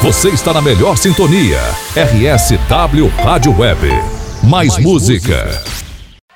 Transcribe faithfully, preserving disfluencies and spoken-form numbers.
Você está na melhor sintonia. R S W Rádio Web. Mais, Mais música. música.